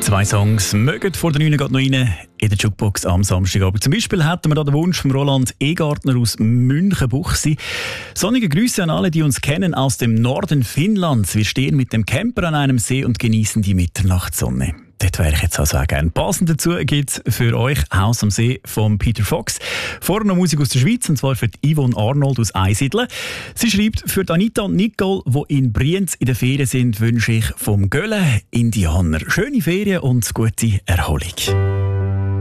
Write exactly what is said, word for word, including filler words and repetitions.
Zwei Songs mögen vor der neun geht noch rein in der Jukebox am Samstagabend. Zum Beispiel hatten wir da den Wunsch von Roland Egartner aus Münchenbuchsee. Sonnige Grüße an alle, die uns kennen aus dem Norden Finnlands. Wir stehen mit dem Camper an einem See und genießen die Mitternachtssonne. Dort wäre ich jetzt also auch gerne. Passend dazu gibt es für euch Haus am See von Peter Fox. Vorher noch Musik aus der Schweiz, und zwar für die Yvonne Arnold aus Einsiedeln. Sie schreibt, für Anita und Nicole, die in Brienz in der Ferien sind, wünsche ich vom Gölle Indianer schöne Ferien und gute Erholung.